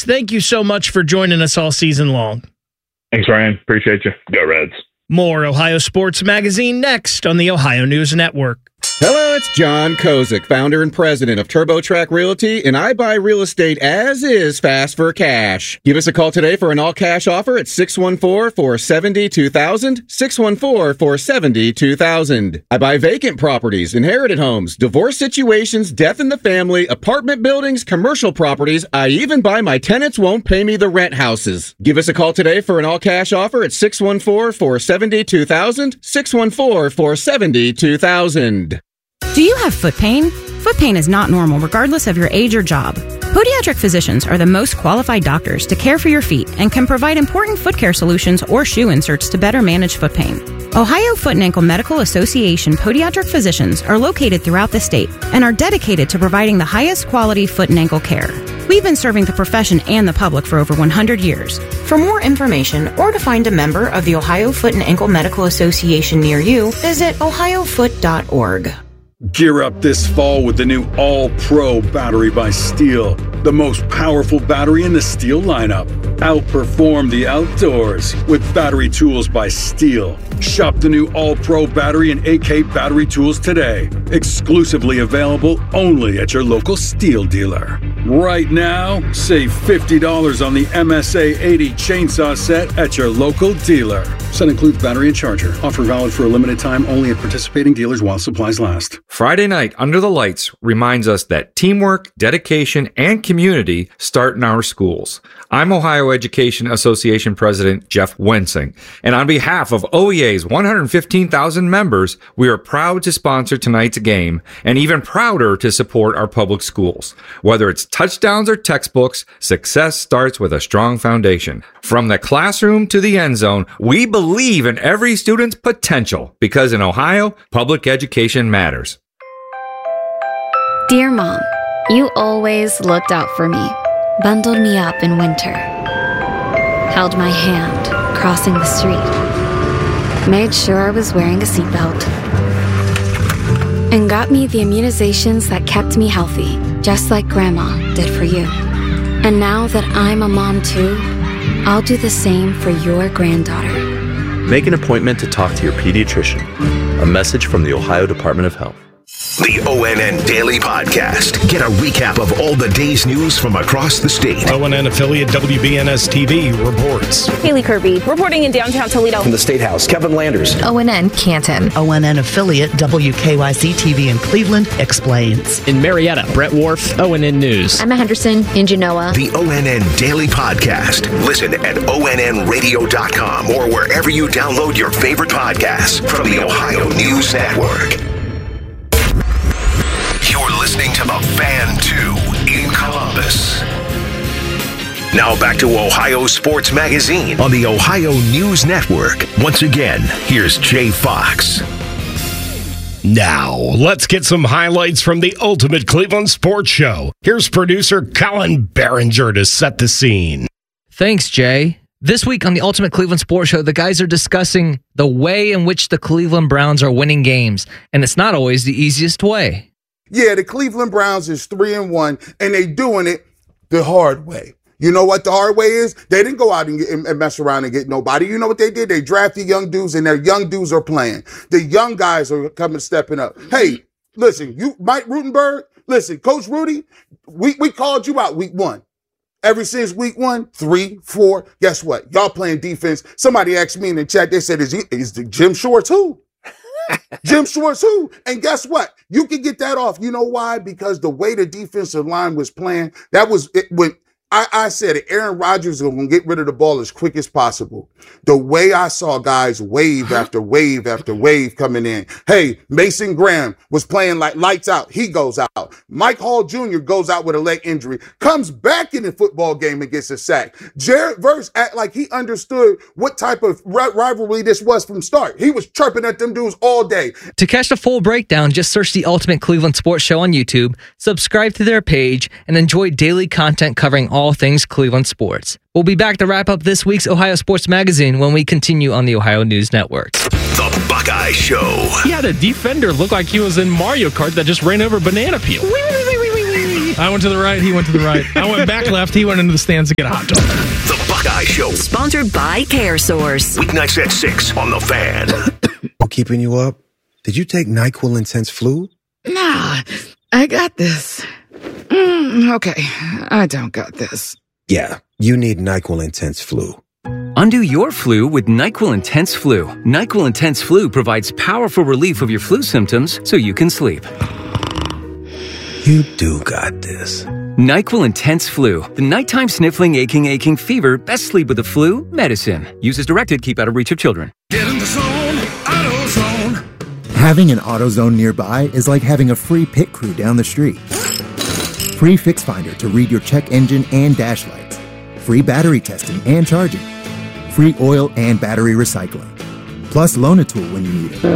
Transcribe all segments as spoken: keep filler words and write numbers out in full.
thank you so much for joining us all season long. Thanks, Ryan. Appreciate you. Go Reds. More Ohio Sports Magazine next on the Ohio News Network. Hello, it's John Kozik, founder and president of TurboTrack Realty, and I buy real estate as is fast for cash. Give us a call today for an all-cash offer at six one four, four seven zero, two thousand, six one four, four seven zero, two thousand. I buy vacant properties, inherited homes, divorce situations, death in the family, apartment buildings, commercial properties. I even buy my tenants won't pay me the rent houses. Give us a call today for an all-cash offer at six one four, four seven zero, two thousand, six one four, four seven zero, two thousand. Do you have foot pain? Foot pain is not normal regardless of your age or job. Podiatric physicians are the most qualified doctors to care for your feet and can provide important foot care solutions or shoe inserts to better manage foot pain. Ohio Foot and Ankle Medical Association podiatric physicians are located throughout the state and are dedicated to providing the highest quality foot and ankle care. We've been serving the profession and the public for over one hundred years. For more information or to find a member of the Ohio Foot and Ankle Medical Association near you, visit ohio foot dot org. Gear up this fall with the new All-Pro battery by Steel, the most powerful battery in the Steel lineup. Outperform the outdoors with battery tools by Steel. Shop the new All-Pro battery and A K battery tools today. Exclusively available only at your local Steel dealer. Right now, save fifty dollars on the M S A eighty chainsaw set at your local dealer. Set includes battery and charger. Offer valid for a limited time only at participating dealers while supplies last. Friday night under the lights reminds us that teamwork, dedication, and community start in our schools. I'm Ohio Education Association President Jeff Wensing, and on behalf of O E A's one hundred fifteen thousand members, we are proud to sponsor tonight's game and even prouder to support our public schools. Whether it's touchdowns or textbooks, success starts with a strong foundation. From the classroom to the end zone, we believe in every student's potential because in Ohio, public education matters. Dear Mom, you always looked out for me, bundled me up in winter, held my hand crossing the street, made sure I was wearing a seatbelt, and got me the immunizations that kept me healthy, just like Grandma did for you. And now that I'm a mom too, I'll do the same for your granddaughter. Make an appointment to talk to your pediatrician. A message from the Ohio Department of Health. The O N N Daily Podcast. Get a recap of all the day's news from across the state. O N N affiliate W B N S T V reports. Haley Kirby reporting in downtown Toledo. From the State House, Kevin Landers. O N N Canton. O N N affiliate W K Y C T V in Cleveland explains. In Marietta, Brett Wharf, O N N News. Emma Henderson in Genoa. The O N N Daily Podcast. Listen at O N N radio dot com or wherever you download your favorite podcasts from the Ohio News Network. You're listening to The Fan two in Columbus. Now back to Ohio Sports Magazine on the Ohio News Network. Once again, here's Jay Fox. Now, let's get some highlights from the Ultimate Cleveland Sports Show. Here's producer Colin Behringer to set the scene. Thanks, Jay. This week on the Ultimate Cleveland Sports Show, the guys are discussing the way in which the Cleveland Browns are winning games, and it's not always the easiest way. Yeah, the Cleveland Browns is three and one, and they doing it the hard way. You know what the hard way is? They didn't go out and, get, and mess around and get nobody. You know what they did? They drafted young dudes, and their young dudes are playing. The young guys are coming, stepping up. Hey, listen, you, Mike Rutenberg, listen, Coach Rudy, we, we called you out week one. Ever since week one, three, four, guess what? Y'all playing defense. Somebody asked me in the chat, they said, is, he, is the Jim Schwartz who? Jim Schwartz who? And guess what? You can get that off. You know why? Because the way the defensive line was playing, that was it when I, I said it, Aaron Rodgers was going to get rid of the ball as quick as possible. The way I saw guys wave after wave after wave coming in. Hey, Mason Graham was playing like lights out. He goes out. Mike Hall Junior goes out with a leg injury, comes back in the football game and gets a sack. Jared Verse act like he understood what type of ri- rivalry this was from start. He was chirping at them dudes all day. To catch the full breakdown, just search the Ultimate Cleveland Sports Show on YouTube, subscribe to their page, and enjoy daily content covering all things Cleveland sports. We'll be back to wrap up this week's Ohio Sports Magazine when we continue on the Ohio News Network. The Buckeye Show. He had a defender look like he was in Mario Kart that just ran over banana peel. I went to the right, he went to the right. I went back left, he went into the stands to get a hot dog. The Buckeye Show. Sponsored by CareSource. Weeknights at six on The Fan. Keeping you up? Did you take NyQuil Intense Flu? Nah, I got this. Mm, okay, I don't got this. Yeah, you need NyQuil Intense Flu. Undo your flu with NyQuil Intense Flu. NyQuil Intense Flu provides powerful relief of your flu symptoms so you can sleep. You do got this. NyQuil Intense Flu. The nighttime sniffling, aching, aching fever. Best sleep with the flu. Medicine. Use as directed. Keep out of reach of children. Get in the zone. AutoZone. Having an AutoZone nearby is like having a free pit crew down the street. Free Fix Finder to read your check engine and dash lights. Free battery testing and charging. Free oil and battery recycling. Plus Loan-A-Tool when you need it.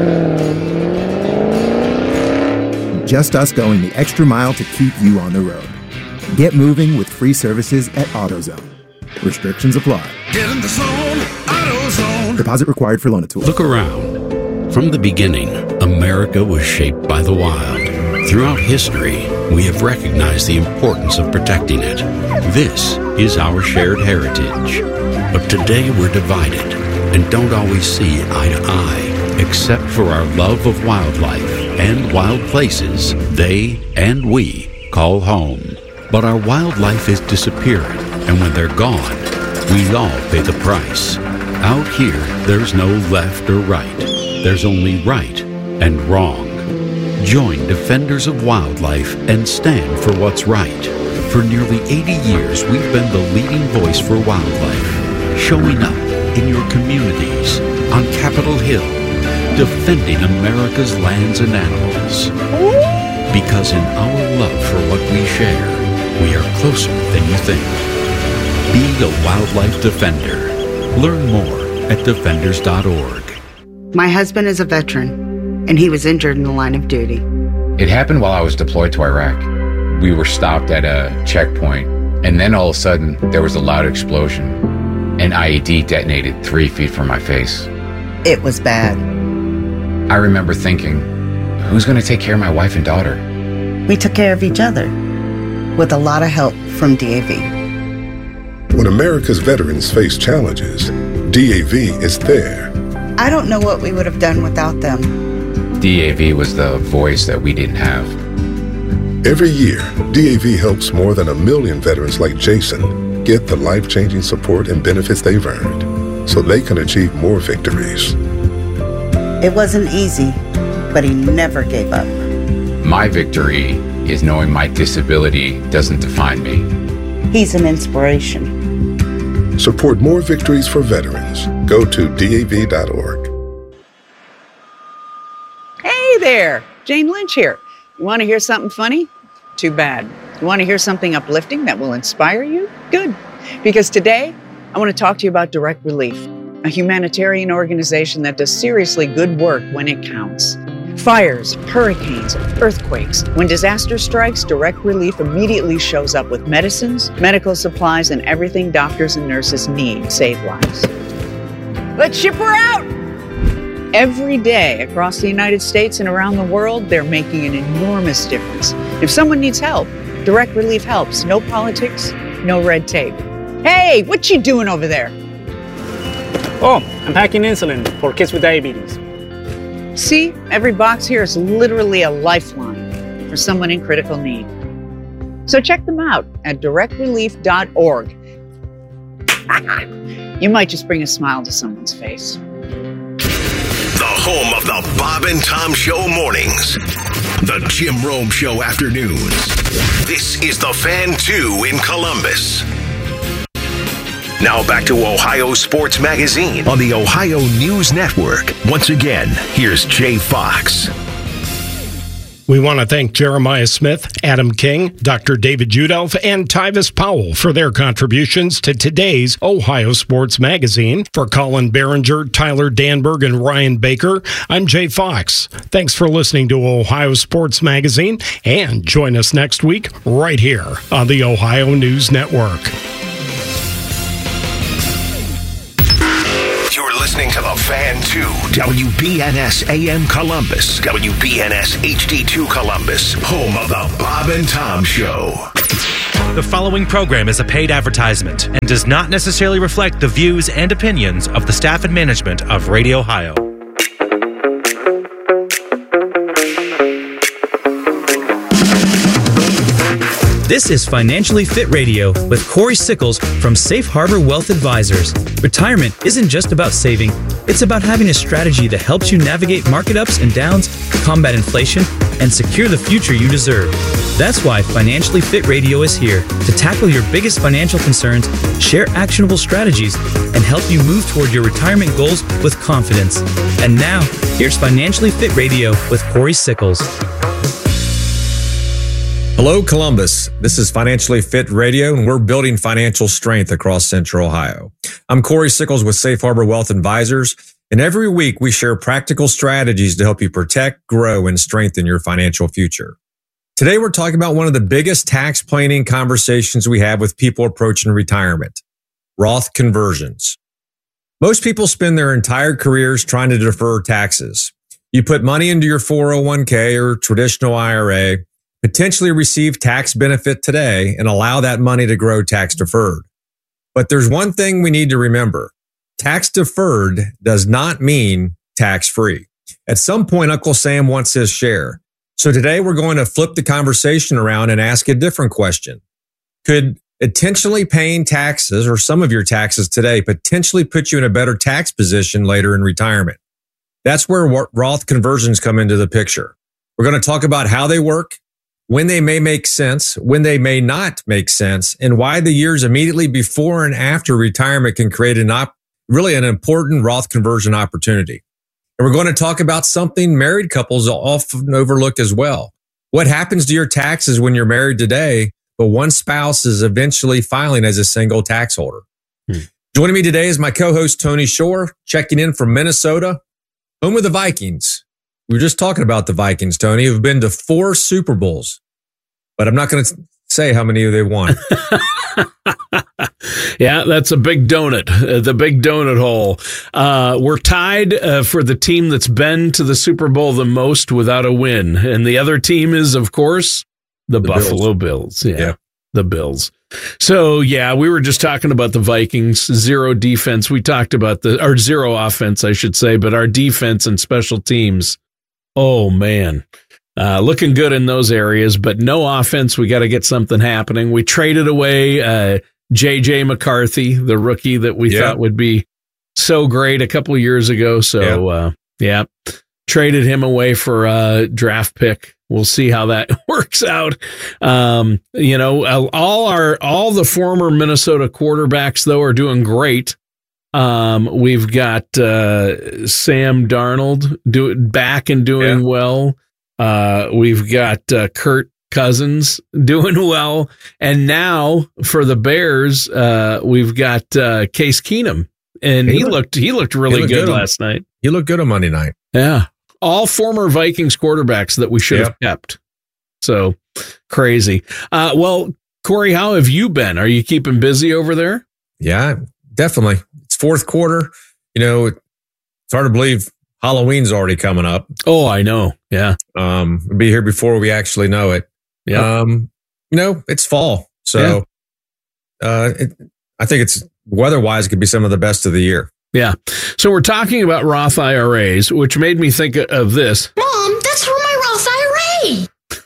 Just us going the extra mile to keep you on the road. Get moving with free services at AutoZone. Restrictions apply. Get in the zone. AutoZone. Deposit required for Loan-A-Tool. Look around. From the beginning, America was shaped by the wild. Throughout history, we have recognized the importance of protecting it. This is our shared heritage. But today we're divided and don't always see eye to eye, except for our love of wildlife and wild places they and we call home. But our wildlife is disappearing, and when they're gone, we all pay the price. Out here, there's no left or right. There's only right and wrong. Join Defenders of Wildlife and stand for what's right. For nearly eighty years, we've been the leading voice for wildlife, showing up in your communities, on Capitol Hill, defending America's lands and animals. Because in our love for what we share, we are closer than you think. Be a wildlife defender. Learn more at defenders dot org. My husband is a veteran, and he was injured in the line of duty. It happened while I was deployed to Iraq. We were stopped at a checkpoint, and then all of a sudden, there was a loud explosion. An I E D detonated three feet from my face. It was bad. I remember thinking, who's going to take care of my wife and daughter? We took care of each other, with a lot of help from D A V. When America's veterans face challenges, D A V is there. I don't know what we would have done without them. D A V was the voice that we didn't have. Every year, D A V helps more than a million veterans like Jason get the life-changing support and benefits they've earned so they can achieve more victories. It wasn't easy, but he never gave up. My victory is knowing my disability doesn't define me. He's an inspiration. Support more victories for veterans. Go to D A V dot org. Hey there, Jane Lynch here. You want to hear something funny? Too bad. You want to hear something uplifting that will inspire you? Good. Because today, I want to talk to you about Direct Relief, a humanitarian organization that does seriously good work when it counts. Fires, hurricanes, earthquakes. When disaster strikes, Direct Relief immediately shows up with medicines, medical supplies, and everything doctors and nurses need to save lives. Let's ship her out! Every day across the United States and around the world, they're making an enormous difference. If someone needs help, Direct Relief helps. No politics, no red tape. Hey, what you doing over there? Oh, I'm packing insulin for kids with diabetes. See, every box here is literally a lifeline for someone in critical need. So check them out at direct relief dot org. You might just bring a smile to someone's face. The home of the Bob and Tom Show mornings. The Jim Rome Show afternoons. This is The Fan two in Columbus. Now back to Ohio Sports Magazine on the Ohio News Network. Once again, here's Jay Fox. We want to thank Jeremiah Smith, Adam King, Doctor David Judelf, and Tyvis Powell for their contributions to today's Ohio Sports Magazine. For Colin Behringer, Tyler Danberg, and Ryan Baker, I'm Jay Fox. Thanks for listening to Ohio Sports Magazine, and join us next week right here on the Ohio News Network. listening to The Fan two, W B N S A M Columbus, W B N S H D two Columbus, home of The Bob and Tom Show. The following program is a paid advertisement and does not necessarily reflect the views and opinions of the staff and management of Radio Ohio. This is Financially Fit Radio with Corey Sickles from Safe Harbor Wealth Advisors. Retirement isn't just about saving, it's about having a strategy that helps you navigate market ups and downs, combat inflation, and secure the future you deserve. That's why Financially Fit Radio is here to tackle your biggest financial concerns, share actionable strategies, and help you move toward your retirement goals with confidence. And now, here's Financially Fit Radio with Corey Sickles. Hello, Columbus. This is Financially Fit Radio, and we're building financial strength across Central Ohio. I'm Corey Sickles with Safe Harbor Wealth Advisors, and every week we share practical strategies to help you protect, grow, and strengthen your financial future. Today, we're talking about one of the biggest tax planning conversations we have with people approaching retirement, Roth conversions. Most people spend their entire careers trying to defer taxes. You put money into your four oh one k or traditional I R A, potentially receive tax benefit today and allow that money to grow tax deferred. But there's one thing we need to remember. Tax deferred does not mean tax free. At some point, Uncle Sam wants his share. So today we're going to flip the conversation around and ask a different question. Could intentionally paying taxes or some of your taxes today potentially put you in a better tax position later in retirement? That's where Roth conversions come into the picture. We're going to talk about how they work, when they may make sense, when they may not make sense, and why the years immediately before and after retirement can create an op- really an important Roth conversion opportunity. And we're going to talk about something married couples often overlook as well. What happens to your taxes when you're married today, but one spouse is eventually filing as a single tax holder? Hmm. Joining me today is my co-host, Tony Shore, checking in from Minnesota, home of the Vikings. We were just talking about the Vikings, Tony, who've been to four Super Bowls, but I'm not going to say how many they've won. Yeah, that's a big donut, uh, the big donut hole. Uh, we're tied uh, for the team that's been to the Super Bowl the most without a win. And the other team is, of course, the, the Buffalo Bills. Bills. Yeah, yeah, the Bills. So, yeah, we were just talking about the Vikings, zero defense. We talked about the, or zero offense, I should say, but our defense and special teams. Oh, man, uh, looking good in those areas, but no offense. We got to get something happening. We traded away uh, J J McCarthy, the rookie that we yeah. thought would be so great a couple of years ago. So, yeah, uh, yeah traded him away for a draft pick. We'll see how that works out. Um, you know, all our all the former Minnesota quarterbacks, though, are doing great. Um, we've got uh, Sam Darnold do back and doing yeah. well. Uh, we've got uh, Kirk Cousins doing well, and now for the Bears, uh, we've got uh, Case Keenum, and he, he looked, looked he looked really he looked good, good last on, night. He looked good on Monday night. Yeah, all former Vikings quarterbacks that we should yeah. have kept. So crazy. Uh, well, Corey, how have you been? Are you keeping busy over there? Yeah, definitely. Fourth quarter, you know, it's hard to believe Halloween's already coming up. Oh, I know. Yeah. Um, we'll be here before we actually know it. Yeah. Um, you know, it's fall. So, yeah. uh, it, I think it's weather-wise could be some of the best of the year. Yeah. So we're talking about Roth I R As, which made me think of this. Mom, that's for my Roth I R A.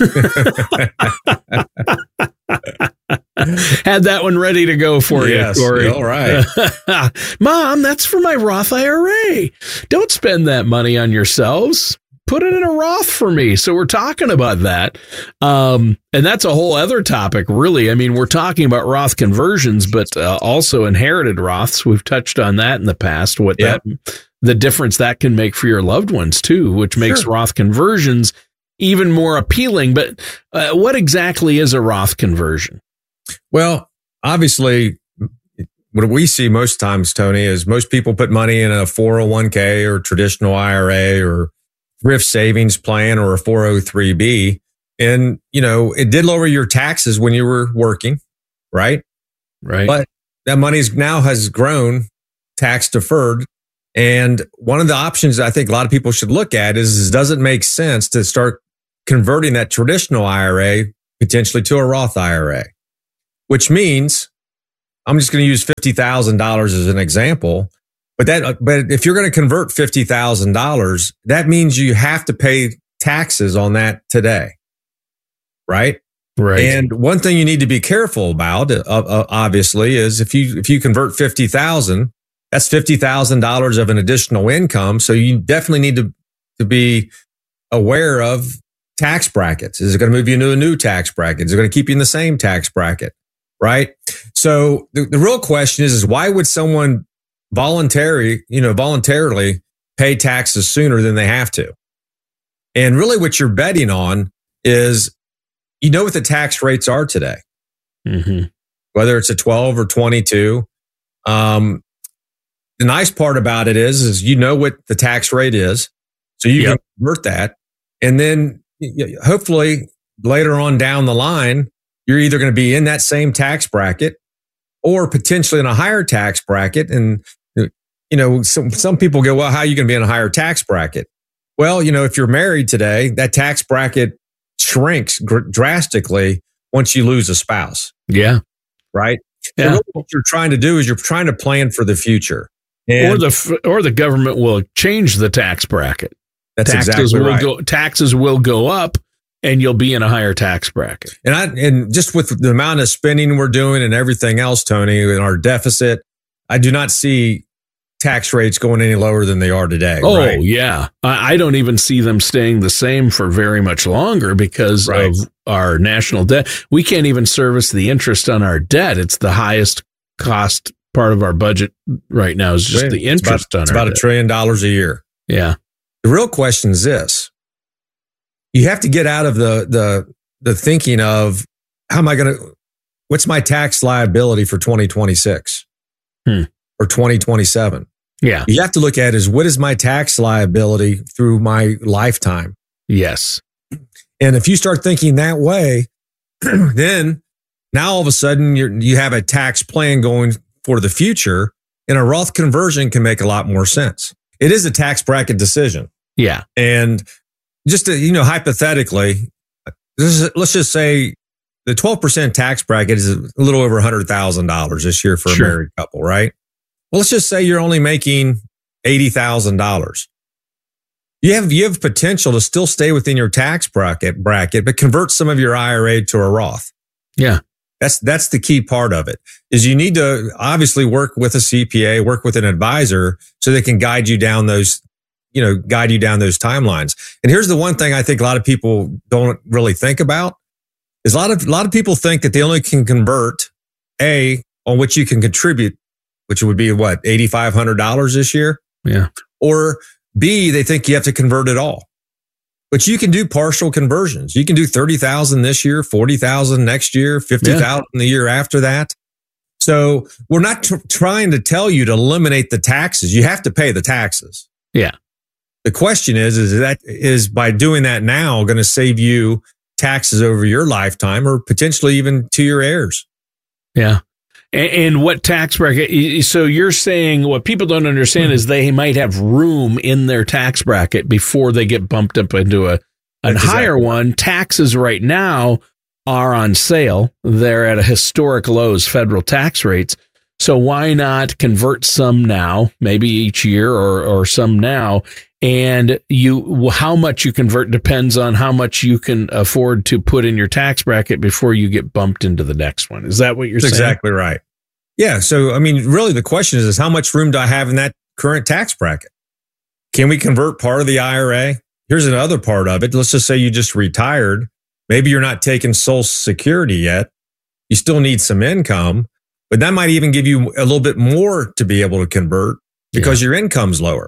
Had that one ready to go for yes, you, Corey. All right. Mom, that's for my Roth I R A. Don't spend that money on yourselves. Put it in a Roth for me. So we're talking about that. Um, and that's a whole other topic, really. I mean, we're talking about Roth conversions, but uh, also inherited Roths. We've touched on that in the past, what yeah. that the difference that can make for your loved ones, too, which makes sure. Roth conversions even more appealing. But uh, what exactly is a Roth conversion? Well, obviously, what we see most times, Tony, is most people put money in a four oh one k or traditional I R A or thrift savings plan or a four oh three b. And, you know, it did lower your taxes when you were working, right? Right. But that money now has grown tax deferred And one of the options I think a lot of people should look at is, is does it make sense to start converting that traditional I R A potentially to a Roth I R A? Which means, I'm just going to use fifty thousand dollars as an example, but that, but if you're going to convert fifty thousand dollars, that means you have to pay taxes on that today. Right? Right. And one thing you need to be careful about, uh, uh, obviously, is if you, if you convert fifty thousand, that's fifty thousand dollars of an additional income. So you definitely need to, to be aware of tax brackets. Is it going to move you into a new tax bracket? Is it going to keep you in the same tax bracket? Right. So the, the real question is, is why would someone voluntary, you know, voluntarily pay taxes sooner than they have to? And really what you're betting on is, you know what the tax rates are today, mm-hmm. whether it's a twelve or twenty-two. Um, the nice part about it is, is you know what the tax rate is. So you yep. can convert that. And then hopefully later on down the line, you're either going to be in that same tax bracket or potentially in a higher tax bracket. And, you know, some, some people go, well, how are you going to be in a higher tax bracket? Well, you know, if you're married today, that tax bracket shrinks gr- drastically once you lose a spouse. Yeah. Right. Yeah. So really what you're trying to do is you're trying to plan for the future. And or the, or the government will change the tax bracket. That's taxes exactly will right. go, taxes will go up and you'll be in a higher tax bracket. And I, and just with the amount of spending we're doing and everything else, Tony, and our deficit, I do not see tax rates going any lower than they are today. Oh, right? yeah. I, I don't even see them staying the same for very much longer because right. of our national debt. We can't even service the interest on our debt. It's the highest cost part of our budget right now is just right. the interest it's about, on it's our about debt. a trillion dollars a year. Yeah. The real question is this. You have to get out of the the the thinking of how am I going to, what's my tax liability for twenty twenty-six hmm. or twenty twenty-seven? Yeah. You have to look at is what is my tax liability through my lifetime? Yes. And if you start thinking that way, then now all of a sudden you you have a tax plan going for the future, and a Roth conversion can make a lot more sense. It is a tax bracket decision. Yeah. And just to, you know, hypothetically, this is, let's just say the twelve percent tax bracket is a little over one hundred thousand dollars this year for Sure. a married couple, right? Well, let's just say you're only making eighty thousand dollars. You have, you have potential to still stay within your tax bracket, bracket, but convert some of your I R A to a Roth. Yeah. That's, that's the key part of it is you need to obviously work with a C P A, work with an advisor so they can guide you down those, you know, guide you down those timelines. And here's the one thing I think a lot of people don't really think about is a lot of, a lot of people think that they only can convert A on which you can contribute, which would be what, eight thousand five hundred dollars this year? Yeah. Or B, they think you have to convert it all. But you can do partial conversions. You can do thirty thousand this year, forty thousand next year, fifty thousand yeah. the year after that. So we're not tr- trying to tell you to eliminate the taxes. You have to pay the taxes. Yeah. The question is, is that is by doing that now going to save you taxes over your lifetime or potentially even to your heirs? Yeah. And, and what tax bracket? So you're saying what people don't understand mm-hmm. is they might have room in their tax bracket before they get bumped up into a an higher exactly. one. Taxes right now are on sale. They're at a historic lows, federal tax rates. So why not convert some now, maybe each year or, or some now? And you, how much you convert depends on how much you can afford to put in your tax bracket before you get bumped into the next one. Is that what you're That's saying? Exactly right. Yeah. So, I mean, really the question is, is how much room do I have in that current tax bracket? Can we convert part of the I R A? Here's another part of it. Let's just say you just retired. Maybe you're not taking Social Security yet. You still need some income, but that might even give you a little bit more to be able to convert because yeah. your income's lower.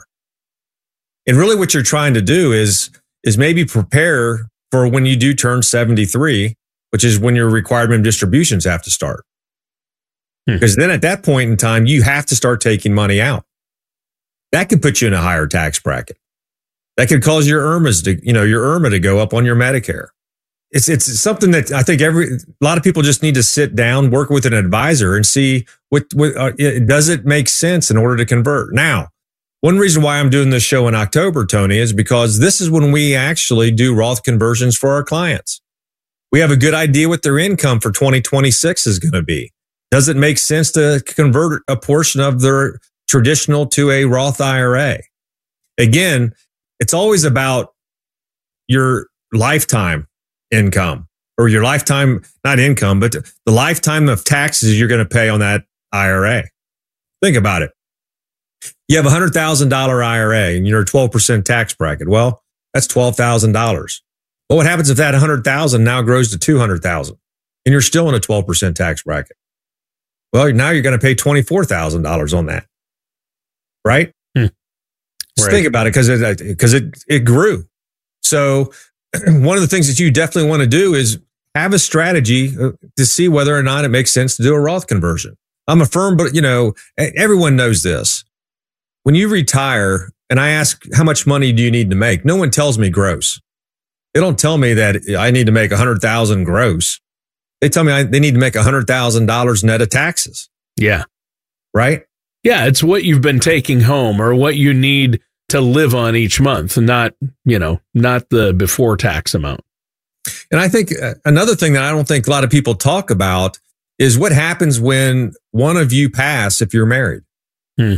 And really what you're trying to do is, is maybe prepare for when you do turn seventy-three, which is when your required minimum distributions have to start. Hmm. Because then at that point in time, you have to start taking money out. That could put you in a higher tax bracket. That could cause your I R M As to, you know, your I R M A to go up on your Medicare. It's, it's something that I think every, a lot of people just need to sit down, work with an advisor and see what, what uh, it, does it make sense in order to convert? Now, One reason why I'm doing this show in October, Tony, is because this is when we actually do Roth conversions for our clients. We have a good idea what their income for twenty twenty-six is going to be. Does it make sense to convert a portion of their traditional to a Roth I R A? Again, it's always about your lifetime income or your lifetime, not income, but the lifetime of taxes you're going to pay on that I R A. Think about it. You have a one hundred thousand dollars I R A and you're a twelve percent tax bracket. Well, that's twelve thousand dollars. But what happens if that one hundred thousand dollars now grows to two hundred thousand dollars and you're still in a twelve percent tax bracket? Well, now you're going to pay twenty-four thousand dollars on that. Right? Hmm. Just Right. think about it because it, because it, it grew. So one of the things that you definitely want to do is have a strategy to see whether or not it makes sense to do a Roth conversion. I'm a firm, but you know, everyone knows this. When you retire and I ask how much money do you need to make? No one tells me gross. They don't tell me that I need to make a hundred thousand gross. They tell me I, they need to make a hundred thousand dollars net of taxes. Yeah. Right? Yeah. It's what you've been taking home or what you need to live on each month, not, you know, not the before tax amount. And I think uh, another thing that I don't think a lot of people talk about is what happens when one of you pass if you're married. Hmm.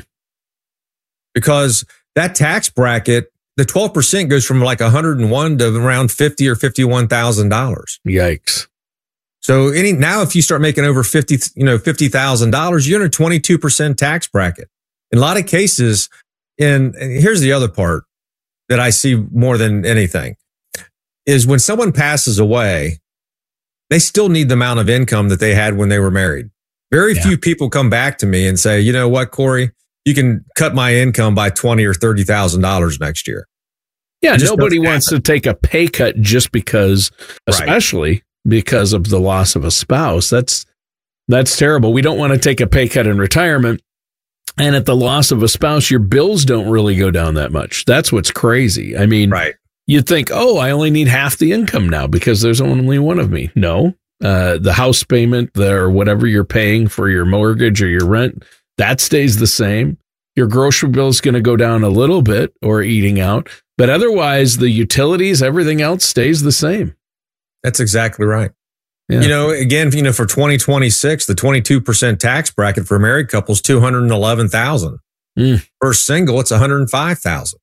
Because that tax bracket, the twelve percent goes from like one hundred one to around fifty or fifty-one thousand dollars. Yikes. So any now if you start making over fifty, you know, fifty thousand dollars, you're in a twenty-two percent tax bracket. In a lot of cases, and, and here's the other part that I see more than anything is when someone passes away, they still need the amount of income that they had when they were married. Very Yeah. few people come back to me and say, you know what, Corey, you can cut my income by twenty or thirty thousand dollars next year. Yeah. It just Nobody doesn't wants happen. to take a pay cut just because, Right. especially because of the loss of a spouse. That's, that's terrible. We don't want to take a pay cut in retirement. And at the loss of a spouse, your bills don't really go down that much. That's what's crazy. I mean, Right. you'd think, oh, I only need half the income now because there's only one of me. No, uh, the house payment the, or whatever you're paying for your mortgage or your rent, that stays the same. Your grocery bill is going to go down a little bit or eating out, but otherwise the utilities, everything else stays the same. That's exactly right. Yeah. You know, again, you know, for twenty twenty-six, the twenty-two percent tax bracket for married couples, two hundred eleven thousand. Mm. For single, it's one hundred five thousand.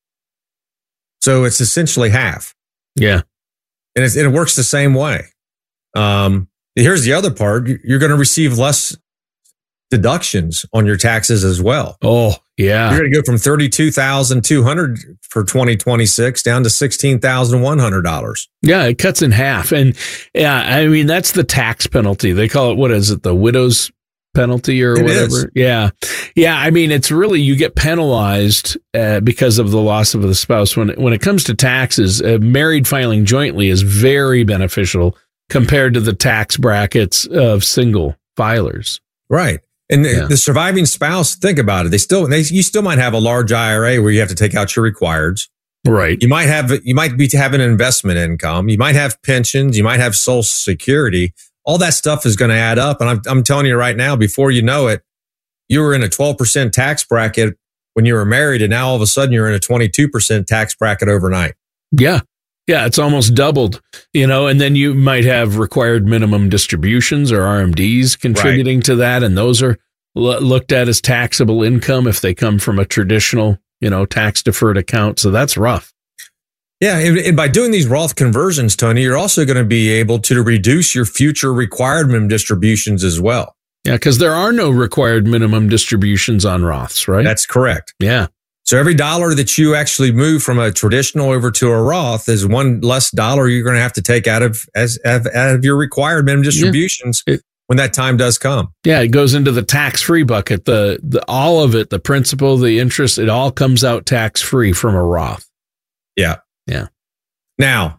So it's essentially half. Yeah. And, it's, and it works the same way. Um, here's the other part. You're going to receive less deductions on your taxes as well. Oh, yeah. You're going to go from thirty-two thousand two hundred dollars for twenty twenty-six down to sixteen thousand one hundred dollars. Yeah, it cuts in half. And yeah, I mean, that's the tax penalty. They call it, what is it, the widow's penalty or It whatever? is. Yeah. Yeah, I mean, it's really, you get penalized uh, because of the loss of the spouse. When, when it comes to taxes, uh, married filing jointly is very beneficial compared to the tax brackets of single filers. Right. And the- Yeah. the surviving spouse, think about it. They still, they, you still might have a large I R A where you have to take out your requireds. Right. You might have, you might be having an investment income. You might have pensions. You might have Social Security. All that stuff is going to add up. And I'm, I'm telling you right now, before you know it, you were in a twelve percent tax bracket when you were married. And now all of a sudden you're in a twenty-two percent tax bracket overnight. Yeah. Yeah, it's almost doubled, you know, and then you might have required minimum distributions or R M Ds contributing to that. And those are l- looked at as taxable income if they come from a traditional, you know, tax deferred account. So that's rough. Yeah. And, and by doing these Roth conversions, Tony, you're also going to be able to reduce your future required minimum distributions as well. Yeah, because there are no required minimum distributions on Roths, right? That's correct. Yeah. So every dollar that you actually move from a traditional over to a Roth is one less dollar you're going to have to take out of as out of your required minimum distributions Yeah. It, when that time does come. yeah, it goes into the tax-free bucket. The the all of it, the principal, the interest, it all comes out tax-free from a Roth. Yeah. Yeah. Now,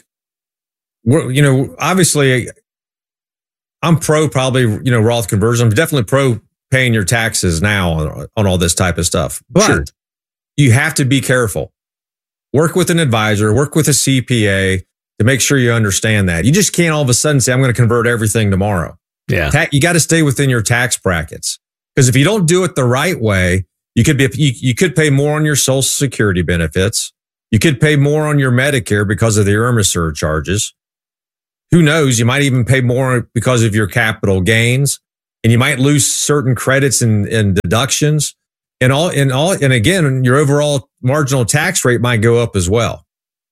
we're, you know, obviously, I'm pro probably you know Roth conversion. I'm definitely pro paying your taxes now on, on all this type of stuff, but. Sure. You have to be careful. Work with an advisor, work with a C P A to make sure you understand that. You just can't all of a sudden say, I'm going to convert everything tomorrow. Yeah. Ta- you got to stay within your tax brackets. Because if you don't do it the right way, You could be, you, you could pay more on your Social Security benefits. You could pay more on your Medicare because of the IRMAA surcharges. Who knows? You might even pay more because of your capital gains, and you might lose certain credits and, and deductions, and all, and all, and again, your overall marginal tax rate might go up as well.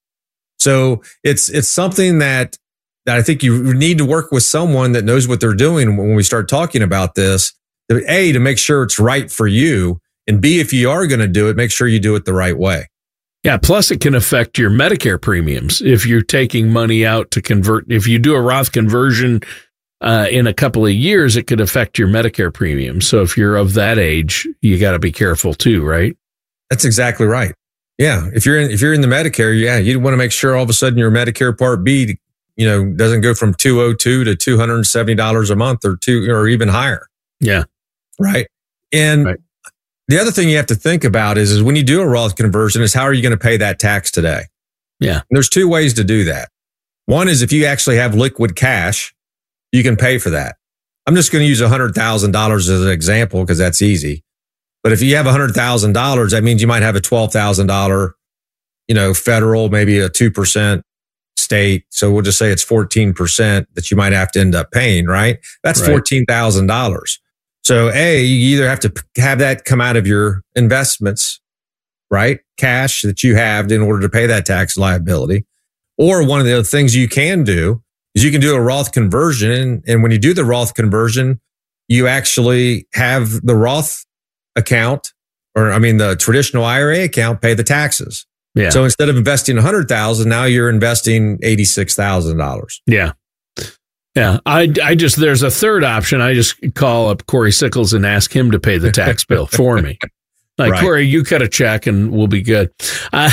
So it's, it's something that, that I think you need to work with someone that knows what they're doing when we start talking about this. A, to make sure it's right for you, and B, if you are going to do it, make sure you do it the right way. Yeah. Plus, it can affect your Medicare premiums if you're taking money out to convert. If you do a Roth conversion uh, in a couple of years, it could affect your Medicare premiums. So if you're of that age, you got to be careful too, right? That's exactly right. Yeah. If you're in, if you're in the Medicare, yeah, you want to make sure all of a sudden your Medicare Part B, you know, doesn't go from two hundred two dollars to two hundred seventy dollars a month or two or even higher. Yeah. Right. And right. The other thing you have to think about is, is when you do a Roth conversion is how are you going to pay that tax today? Yeah. And there's two ways to do that. One is if you actually have liquid cash, you can pay for that. I'm just going to use one hundred thousand dollars as an example because that's easy. But if you have one hundred thousand dollars, that means you might have a twelve thousand dollars, you know, federal, maybe a two percent state. So we'll just say it's fourteen percent that you might have to end up paying, right? That's right. fourteen thousand dollars. So A, you either have to have that come out of your investments, right? Cash that you have in order to pay that tax liability. Or one of the other things you can do is you can do a Roth conversion. And, and when you do the Roth conversion, you actually have the Roth account, or I mean, the traditional I R A account pay the taxes. Yeah. So instead of investing one hundred thousand dollars, now you're investing eighty-six thousand dollars. Yeah. Yeah, I, I just, there's a third option. I just call up Corey Sickles and ask him to pay the tax bill for me. Like, right. Corey, you cut a check and we'll be good. Uh,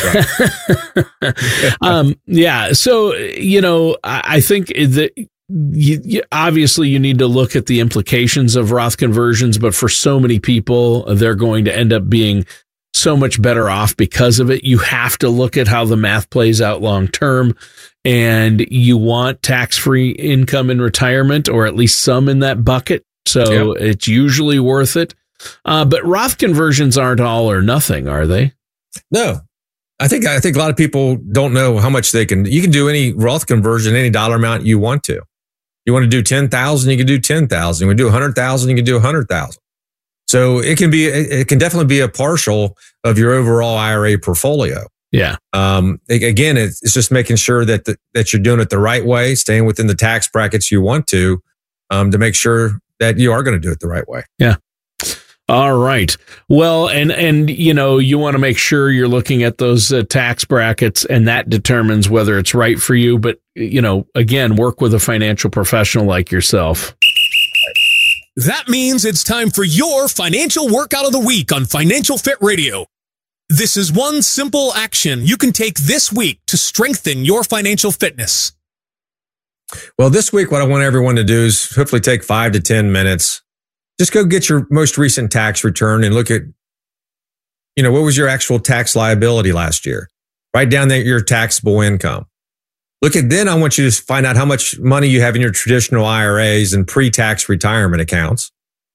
right. um, yeah. So, you know, I, I think that you, you, obviously you need to look at the implications of Roth conversions, but for so many people, they're going to end up being so much better off because of it. You have to look at how the math plays out long term. And you want tax-free income in retirement, or at least some in that bucket. So yep. It's usually worth it. Uh, but Roth conversions aren't all or nothing, are they? No. I think I think a lot of people don't know how much they can. You can do any Roth conversion, any dollar amount you want to. You want to do ten thousand, you can do ten thousand. You want to do one hundred thousand, you can do one hundred thousand. So it can be, it can definitely be a partial of your overall I R A portfolio. Yeah. Um, again, it's, it's just making sure that the, that you're doing it the right way, staying within the tax brackets you want to, um, to make sure that you are going to do it the right way. Yeah. All right. Well, and, and, you know, you want to make sure you're looking at those uh, tax brackets, and that determines whether it's right for you. But, you know, again, work with a financial professional like yourself. That means it's time for your financial workout of the week on Financial Fit Radio. This is one simple action you can take this week to strengthen your financial fitness. Well, this week, what I want everyone to do is hopefully take five to ten minutes. Just go get your most recent tax return and look at, you know, what was your actual tax liability last year? Write down that your taxable income. Look at, then I want you to find out how much money you have in your traditional I R As and pre-tax retirement accounts.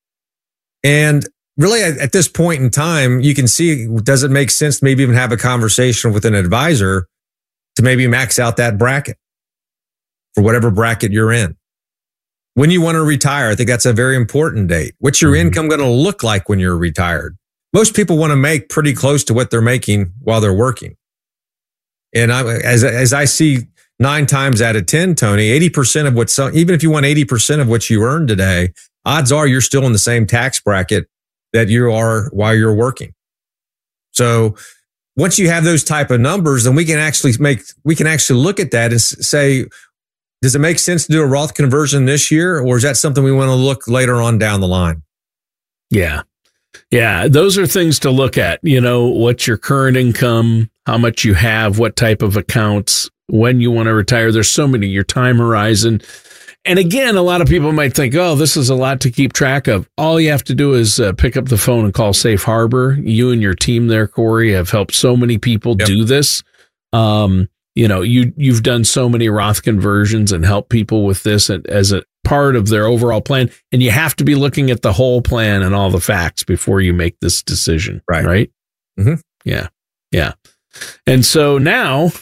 And really, at, at this point in time, you can see, does it make sense to maybe even have a conversation with an advisor to maybe max out that bracket for whatever bracket you're in? When you want to retire, I think that's a very important date. What's your mm-hmm. income going to look like when you're retired? Most people want to make pretty close to what they're making while they're working. And I, as, as I see nine times out of ten, Tony, eighty percent of what's, even if you want eighty percent of what you earn today, odds are you're still in the same tax bracket that you are while you're working. So once you have those type of numbers, then we can actually make, we can actually look at that and say, does it make sense to do a Roth conversion this year? Or is that something we want to look later on down the line? Yeah. Yeah. Those are things to look at. You know, what's your current income, how much you have, what type of accounts, when you want to retire. There's so many, your time horizon. And again, a lot of people might think, oh, this is a lot to keep track of. All you have to do is uh, pick up the phone and call Safe Harbor. You and your team there, Corey, have helped so many people yep. do this. Um, you know, you, you've done so many Roth conversions and helped people with this as a, part of their overall plan. And you have to be looking at the whole plan and all the facts before you make this decision. Right. Right. Mm-hmm. Yeah. Yeah. And so now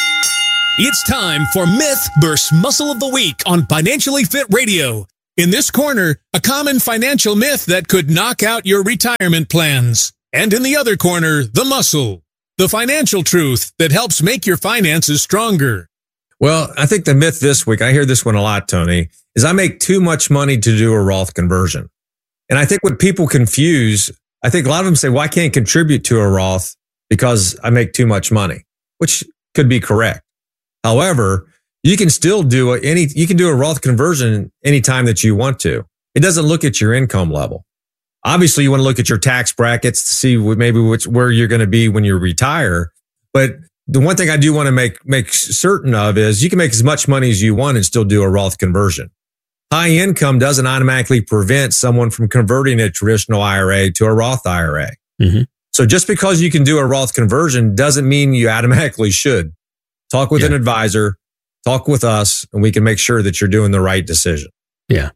it's time for Myth versus Muscle of the Week on Financially Fit Radio. In this corner, a common financial myth that could knock out your retirement plans. And in the other corner, the muscle, the financial truth that helps make your finances stronger. Well, I think the myth this week, I hear this one a lot, Tony, is I make too much money to do a Roth conversion. And I think what people confuse, I think a lot of them say, well, I can't contribute to a Roth because I make too much money, which could be correct. However, you can still do a, any, you can do a Roth conversion anytime that you want to. It doesn't look at your income level. Obviously, you want to look at your tax brackets to see what, maybe which, where you're going to be when you retire. But the one thing I do want to make, make certain of is you can make as much money as you want and still do a Roth conversion. High income doesn't automatically prevent someone from converting a traditional I R A to a Roth I R A. Mm-hmm. So just because you can do a Roth conversion doesn't mean you automatically should. Talk with yeah. an advisor, talk with us, and we can make sure that you're doing the right decision. Yeah.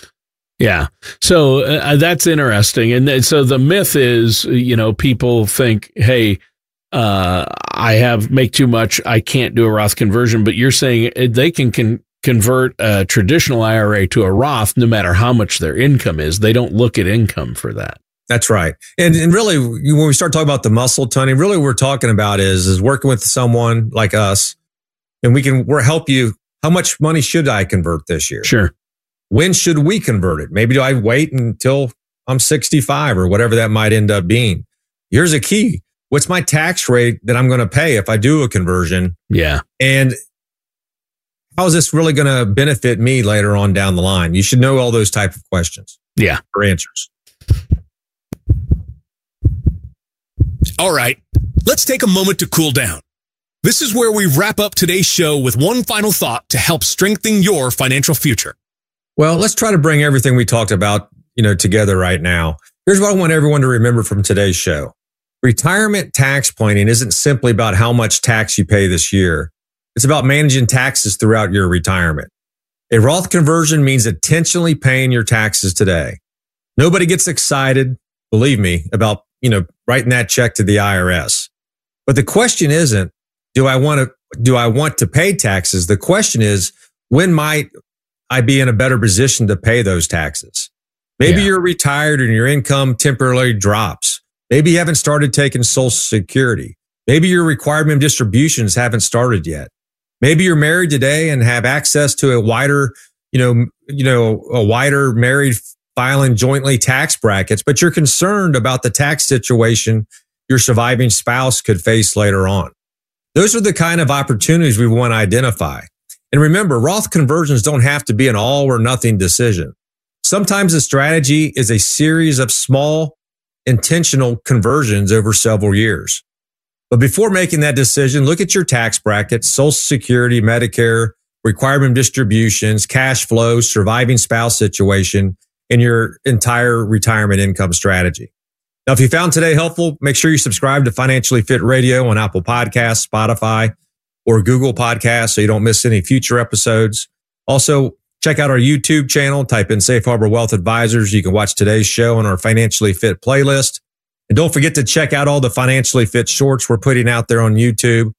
Yeah. So uh, that's interesting. And th- so the myth is, you know, people think, hey, uh, I have make too much. I can't do a Roth conversion, but you're saying they can, can convert a traditional I R A to a Roth no matter how much their income is. They don't look at income for that. That's right. And and really, when we start talking about the muscle, Tony, really what we're talking about is, is working with someone like us, and we can we're help you. How much money should I convert this year? Sure. When should we convert it? Maybe do I wait until I'm sixty-five or whatever that might end up being? Here's a key. What's my tax rate that I'm going to pay if I do a conversion? Yeah. And how is this really going to benefit me later on down the line? You should know all those type of questions. Yeah. For answers. All right, let's take a moment to cool down. This is where we wrap up today's show with one final thought to help strengthen your financial future. Well, let's try to bring everything we talked about, you know, together right now. Here's what I want everyone to remember from today's show. Retirement tax planning isn't simply about how much tax you pay this year. It's about managing taxes throughout your retirement. A Roth conversion means intentionally paying your taxes today. Nobody gets excited, believe me, about, you know, writing that check to the I R S. But the question isn't, do I want to, do I want to pay taxes? The question is, when might I be in a better position to pay those taxes? Maybe yeah. you're retired and your income temporarily drops. Maybe you haven't started taking Social Security. Maybe your requirement distributions haven't started yet. Maybe you're married today and have access to a wider, you know, you know, a wider married filing jointly tax brackets, but you're concerned about the tax situation your surviving spouse could face later on. Those are the kind of opportunities we want to identify. And remember, Roth conversions don't have to be an all or nothing decision. Sometimes the strategy is a series of small, intentional conversions over several years. But before making that decision, look at your tax brackets, Social Security, Medicare, requirement distributions, cash flow, surviving spouse situation, and your entire retirement income strategy. Now, if you found today helpful, make sure you subscribe to Financially Fit Radio on Apple Podcasts, Spotify, or Google Podcasts so you don't miss any future episodes. Also, check out our YouTube channel. Type in Safe Harbor Wealth Advisors. You can watch today's show on our Financially Fit playlist. And don't forget to check out all the Financially Fit shorts we're putting out there on YouTube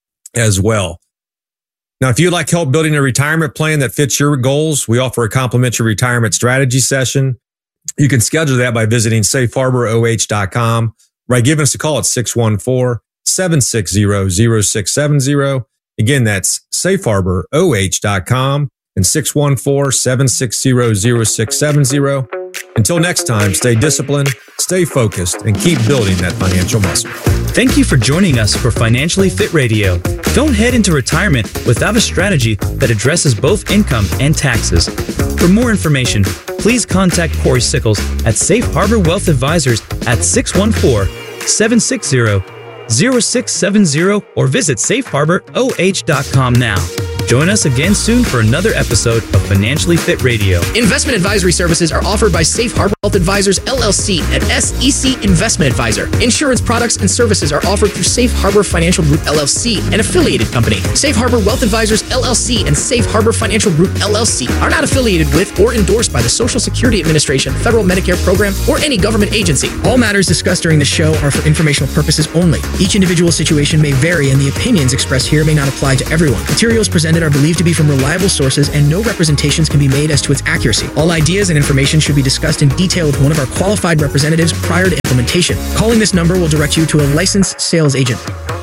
as well. Now, if you'd like help building a retirement plan that fits your goals, we offer a complimentary retirement strategy session. You can schedule that by visiting safe harbor o h dot com, or by giving us a call at six one four, seven six zero, zero six seven zero. Again, that's safe harbor o h dot com and six one four, seven six zero, zero six seven zero. Until next time, stay disciplined, stay focused, and keep building that financial muscle. Thank you for joining us for Financially Fit Radio. Don't head into retirement without a strategy that addresses both income and taxes. For more information, please contact Corey Sickles at Safe Harbor Wealth Advisors at six one four, seven six zero, zero six seven zero or visit safe harbor o h dot com now. Join us again soon for another episode of Financially Fit Radio. Investment advisory services are offered by Safe Harbor. Wealth Advisors, L L C, and S E C Investment Advisor. Insurance products and services are offered through Safe Harbor Financial Group, L L C, an affiliated company. Safe Harbor Wealth Advisors, L L C, and Safe Harbor Financial Group, L L C, are not affiliated with or endorsed by the Social Security Administration, Federal Medicare Program, or any government agency. All matters discussed during the show are for informational purposes only. Each individual situation may vary, and the opinions expressed here may not apply to everyone. Materials presented are believed to be from reliable sources, and no representations can be made as to its accuracy. All ideas and information should be discussed in detail with one of our qualified representatives prior to implementation. Calling this number will direct you to a licensed sales agent.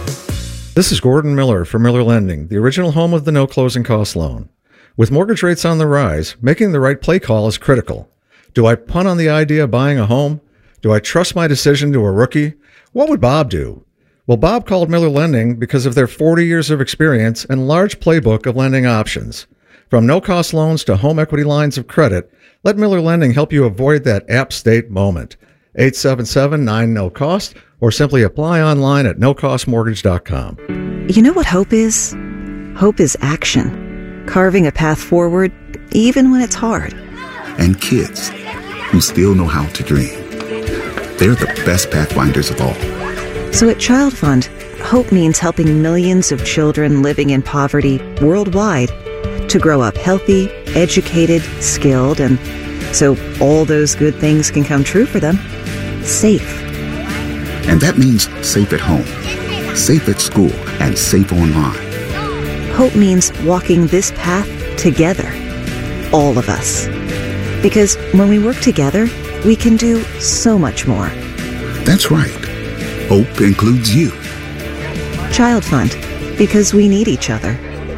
This is Gordon Miller for Miller Lending, the original home of the no closing cost loan. With mortgage rates on the rise, making the right play call is critical. Do I punt on the idea of buying a home? Do I trust my decision to a rookie? What would Bob do? Well, Bob called Miller Lending because of their forty years of experience and large playbook of lending options. From no-cost loans to home equity lines of credit, let Miller Lending help you avoid that app state moment. eight seven seven nine no cost or simply apply online at no cost mortgage dot com. You know what hope is? Hope is action. Carving a path forward, even when it's hard. And kids who still know how to dream. They're the best pathfinders of all. So at Child Fund, hope means helping millions of children living in poverty worldwide to grow up healthy, educated, skilled, and so all those good things can come true for them. Safe. And that means safe at home, safe at school, and safe online. Hope means walking this path together. All of us. Because when we work together, we can do so much more. That's right. Hope includes you. Child Fund. Because we need each other.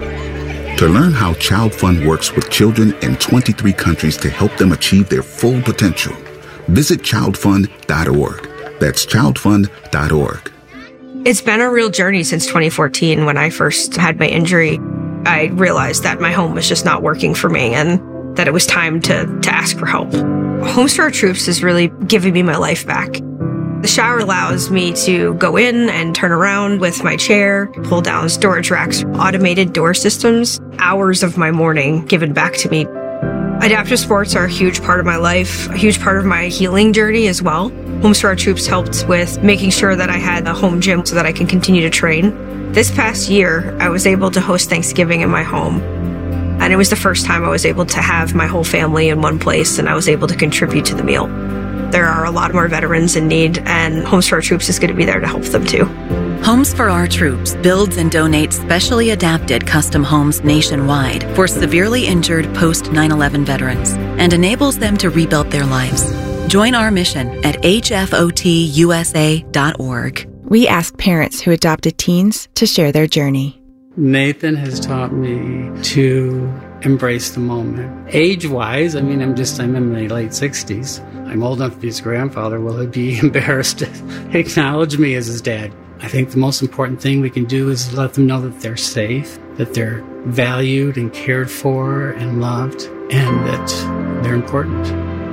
To learn how Child Fund works with children in twenty-three countries to help them achieve their full potential, visit child fund dot org. That's child fund dot org. It's been a real journey since twenty fourteen when I first had my injury. I realized that my home was just not working for me and that it was time to, to ask for help. Homes for Our Troops is really giving me my life back. The shower allows me to go in and turn around with my chair, pull down storage racks, automated door systems, hours of my morning given back to me. Adaptive sports are a huge part of my life, a huge part of my healing journey as well. Homes for Our Troops helped with making sure that I had a home gym so that I can continue to train. This past year, I was able to host Thanksgiving in my home. And it was the first time I was able to have my whole family in one place and I was able to contribute to the meal. There are a lot more veterans in need, and Homes for Our Troops is going to be there to help them too. Homes for Our Troops builds and donates specially adapted custom homes nationwide for severely injured post nine eleven veterans and enables them to rebuild their lives. Join our mission at h f o t u s a dot org. We ask parents who adopted teens to share their journey. Nathan has taught me to embrace the moment. Age-wise, I mean, I'm just, I'm in my late sixties. I'm old enough to be his grandfather. Will he be embarrassed to acknowledge me as his dad? I think the most important thing we can do is let them know that they're safe, that they're valued and cared for and loved, and that they're important.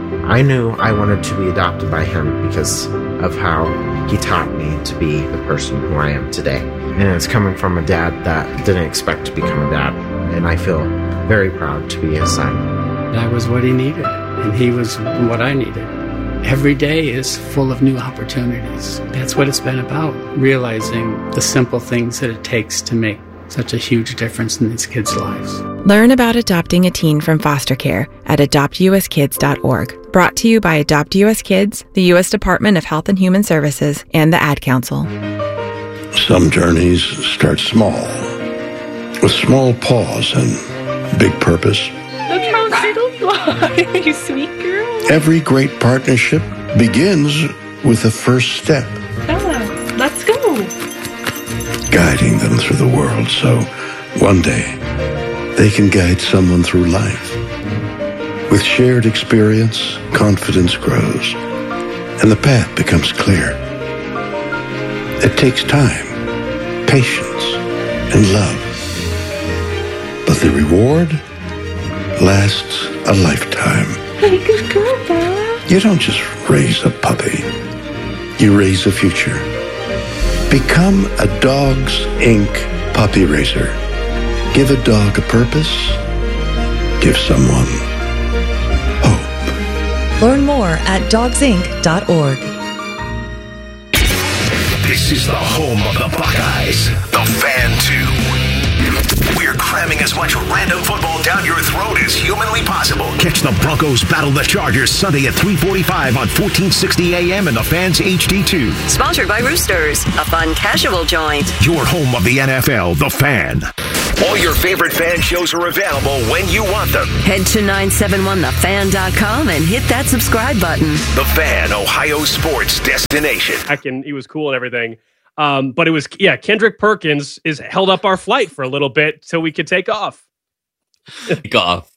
I knew I wanted to be adopted by him because of how he taught me to be the person who I am today. And it's coming from a dad that didn't expect to become a dad. And I feel very proud to be his son. I was what he needed, and he was what I needed. Every day is full of new opportunities. That's what it's been about, realizing the simple things that it takes to make such a huge difference in these kids' lives. Learn about adopting a teen from foster care at adopt u s kids dot org. Brought to you by Adopt U S Kids, the U S Department of Health and Human Services, and the Ad Council. Some journeys start small, with small pause and big purpose. Look how little fly, you sweet girl. Every great partnership begins with the first step. Bella, let's go. Guiding them through the world so one day they can guide someone through life. With shared experience, confidence grows, and the path becomes clear. It takes time, patience, and love. But the reward lasts a lifetime. Hey, good girl, Bella. You don't just raise a puppy. You raise a future. Become a Dogs Incorporated puppy raiser. Give a dog a purpose. Give someone hope. Learn more at dogs inc dot org. This is the home of the Buckeyes, the Fan two. We're cramming as much random football down your throat as humanly possible. Catch the Broncos battle the Chargers Sunday at three forty-five on fourteen sixty A M and the Fans H D two. Sponsored by Roosters, a fun casual joint. Your home of the N F L, the Fan. All your favorite fan shows are available when you want them. Head to nine seven one the fan dot com and hit that subscribe button. The Fan, Ohio sports destination. And he was cool and everything. Um, but it was, yeah, Kendrick Perkins is held up our flight for a little bit so we could take off. Take off.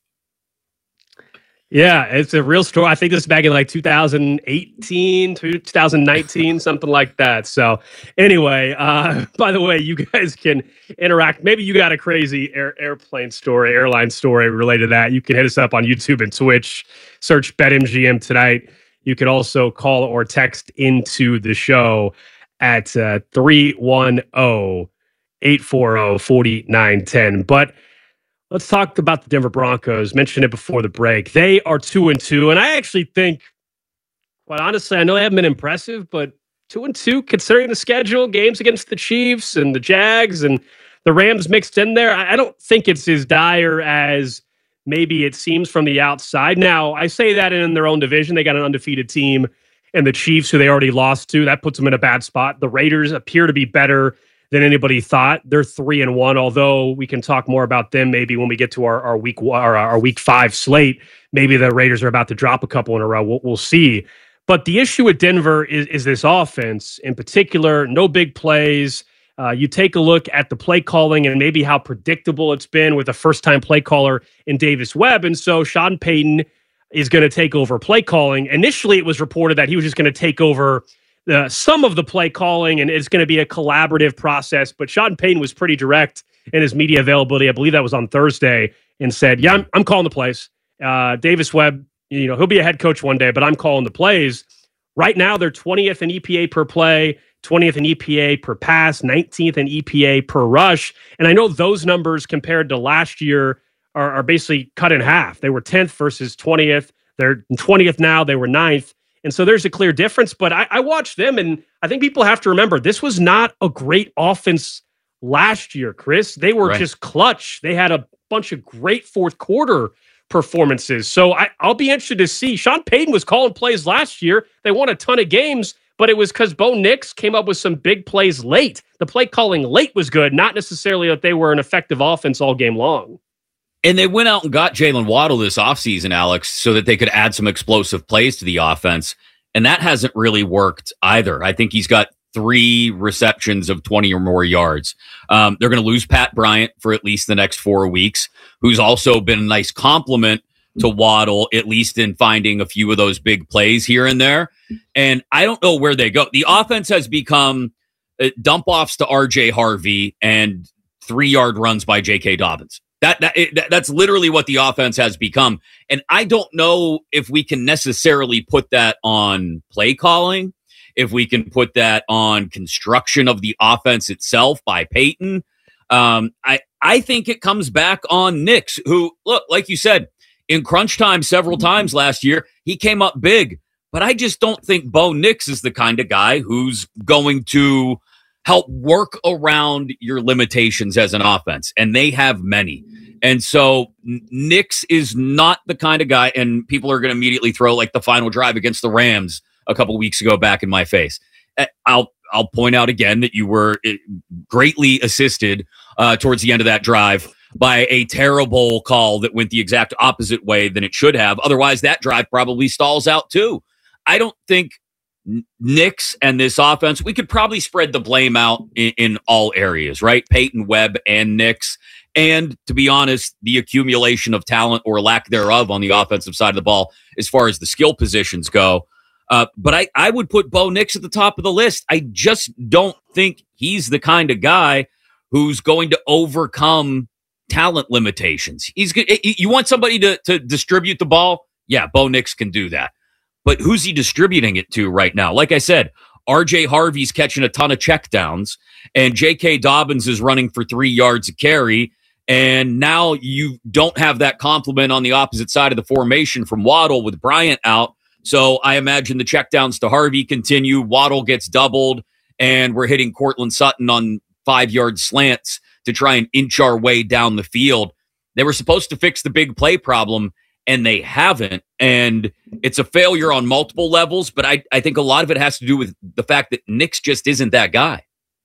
Yeah, it's a real story. I think this is back in like two thousand eighteen, two thousand nineteen, something like that. So anyway, uh, by the way, you guys can interact. Maybe you got a crazy air, airplane story, airline story related to that. You can hit us up on YouTube and Twitch. Search BetMGM tonight. You can also call or text into the show at uh, three one zero, eight four zero, four nine one zero. But let's talk about the Denver Broncos. Mentioned it before the break. They are two and two, and I actually think, quite honestly, I know they haven't been impressive, but two and two, considering the schedule, games against the Chiefs and the Jags and the Rams mixed in there, I don't think it's as dire as maybe it seems from the outside. Now, I say that in their own division, they got an undefeated team, and the Chiefs, who they already lost to, that puts them in a bad spot. The Raiders appear to be better than anybody thought. They're three and one, although we can talk more about them maybe when we get to our, our week our, our week five slate. Maybe the Raiders are about to drop a couple in a row. We'll, we'll see. But the issue with Denver is, is this offense in particular. No big plays. Uh, you take a look at the play calling and maybe how predictable it's been with a first-time play caller in Davis Webb. And so Sean Payton is going to take over play calling. Initially, it was reported that he was just going to take over Uh, some of the play calling, and it's going to be a collaborative process. But Sean Payton was pretty direct in his media availability. I believe that was on Thursday, and said, "Yeah, I'm, I'm calling the plays. Uh, Davis Webb, you know, he'll be a head coach one day, but I'm calling the plays." Right now, they're twentieth in E P A per play, twentieth in E P A per pass, nineteenth in E P A per rush. And I know those numbers compared to last year are, are basically cut in half. They were tenth versus twentieth. They're twentieth now. They were ninth. And so there's a clear difference, but I, I watched them, and I think people have to remember this was not a great offense last year, Chris. They were right. just clutch. They had a bunch of great fourth quarter performances. So I, I'll be interested to see. Sean Payton was calling plays last year. They won a ton of games, but it was because Bo Nix came up with some big plays late. The play calling late was good, not necessarily that they were an effective offense all game long. And they went out and got Jalen Waddle this offseason, Alex, so that they could add some explosive plays to the offense. And that hasn't really worked either. I think he's got three receptions of twenty or more yards. Um, they're going to lose Pat Bryant for at least the next four weeks, who's also been a nice compliment to Waddle, at least in finding a few of those big plays here and there. And I don't know where they go. The offense has become uh, dump-offs to R J Harvey and three-yard runs by J K. Dobbins. That, that it, that's literally what the offense has become. And I don't know if we can necessarily put that on play calling, if we can put that on construction of the offense itself by Payton. Um, I, I think it comes back on Nix, who, look, like you said, in crunch time several times last year, he came up big. But I just don't think Bo Nix is the kind of guy who's going to help work around your limitations as an offense, and they have many. And so Nix is not the kind of guy, and people are going to immediately throw like the final drive against the Rams a couple weeks ago back in my face. I'll I'll point out again that you were greatly assisted uh, towards the end of that drive by a terrible call that went the exact opposite way than it should have. Otherwise, that drive probably stalls out too. I don't think Nix and this offense, we could probably spread the blame out in, in all areas, right? Peyton, Webb, and Nix. And to be honest, the accumulation of talent or lack thereof on the offensive side of the ball as far as the skill positions go. Uh, but I, I would put Bo Nix at the top of the list. I just don't think he's the kind of guy who's going to overcome talent limitations. He's You want somebody to, to distribute the ball? Yeah, Bo Nix can do that. But who's he distributing it to right now? Like I said, R J Harvey's catching a ton of checkdowns, and J K. Dobbins is running for three yards a carry. And now you don't have that complement on the opposite side of the formation from Waddle with Bryant out. So I imagine the checkdowns to Harvey continue. Waddle gets doubled, and we're hitting Cortland Sutton on five-yard slants to try and inch our way down the field. They were supposed to fix the big play problem, and they haven't. And it's a failure on multiple levels, but I, I think a lot of it has to do with the fact that Nix just isn't that guy.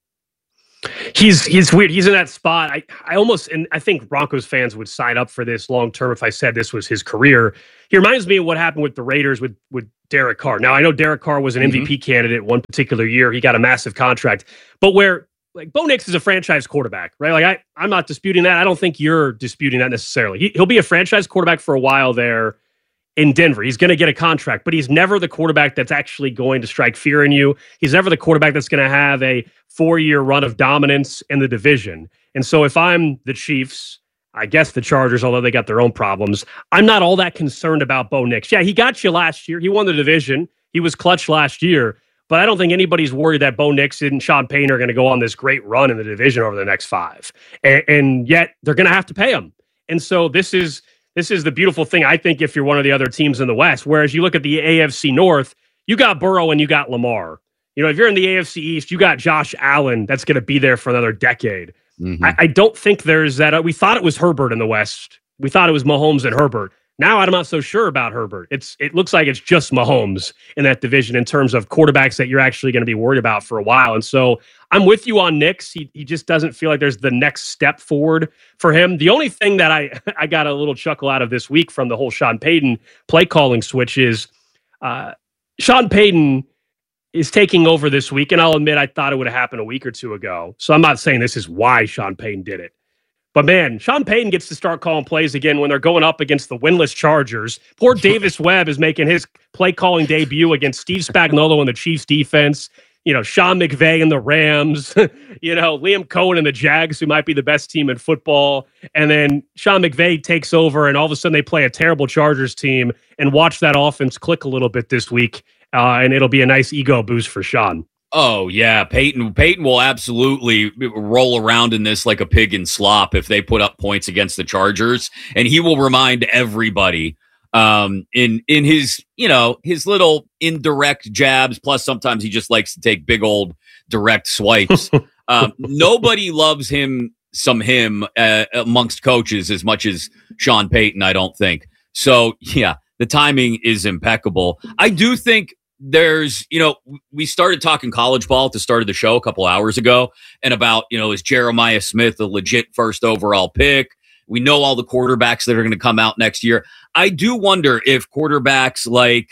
He's he's weird. He's in that spot. I, I almost, and I think Broncos fans would sign up for this long term if I said this was his career. He reminds me of what happened with the Raiders with, with Derek Carr. Now, I know Derek Carr was an mm-hmm. M V P candidate one particular year. He got a massive contract. But where, like, Bo Nix is a franchise quarterback, right? Like, I, I'm not disputing that. I don't think you're disputing that necessarily. He, he'll be a franchise quarterback for a while there in Denver. He's going to get a contract, but he's never the quarterback that's actually going to strike fear in you. He's never the quarterback that's going to have a four-year run of dominance in the division. And so if I'm the Chiefs, I guess the Chargers, although they got their own problems, I'm not all that concerned about Bo Nix. Yeah, he got you last year. He won the division. He was clutch last year. But I don't think anybody's worried that Bo Nix and Sean Payton are going to go on this great run in the division over the next five. And, and yet they're going to have to pay him. And so this is this is the beautiful thing, I think, if you're one of the other teams in the West. Whereas you look at the A F C North, you got Burrow and you got Lamar. You know, if you're in the A F C East, you got Josh Allen. That's going to be there for another decade. Mm-hmm. I, I don't think there's that. Uh, we thought it was Herbert in the West. We thought it was Mahomes and Herbert. Now I'm not so sure about Herbert. It's it looks like it's just Mahomes in that division in terms of quarterbacks that you're actually going to be worried about for a while. And so I'm with you on Nix. He he just doesn't feel like there's the next step forward for him. The only thing that I I got a little chuckle out of this week from the whole Sean Payton play calling switch is uh, Sean Payton is taking over this week. And I'll admit I thought it would have happened a week or two ago. So I'm not saying this is why Sean Payton did it. But man, Sean Payton gets to start calling plays again when they're going up against the winless Chargers. Poor Davis Webb is making his play calling debut against Steve Spagnuolo and the Chiefs defense. You know, Sean McVay and the Rams. you know, Liam Cohen and the Jags, who might be the best team in football. And then Sean McVay takes over, and all of a sudden they play a terrible Chargers team. And watch that offense click a little bit this week, uh, and it'll be a nice ego boost for Sean. Oh, yeah. Peyton Peyton will absolutely roll around in this like a pig in slop if they put up points against the Chargers. And he will remind everybody um, in in his, you know, his little indirect jabs. Plus, sometimes he just likes to take big old direct swipes. um, nobody loves him, some him uh, amongst coaches as much as Sean Payton, I don't think. So, yeah, the timing is impeccable. I do think there's, you know, we started talking college ball at the start of the show a couple hours ago and about, you know, is Jeremiah Smith a legit first overall pick? We know all the quarterbacks that are going to come out next year. I do wonder if quarterbacks like